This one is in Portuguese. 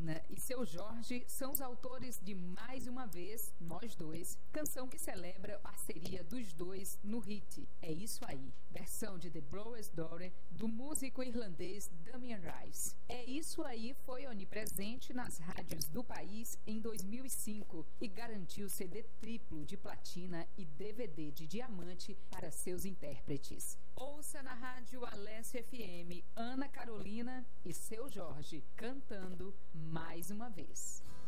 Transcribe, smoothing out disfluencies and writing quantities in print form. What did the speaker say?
Carolina e seu Jorge são os autores de Mais Uma Vez, Nós Dois, canção que celebra a parceria dos dois no hit É Isso Aí, versão de The Blowers Daughter do músico irlandês Damien Rice. É Isso Aí foi onipresente nas rádios do país em 2005 e garantiu CD triplo de platina e DVD de diamante para seus intérpretes. Ouça na rádio Alessio FM Ana Carolina e seu Jorge cantando Mais Uma Vez.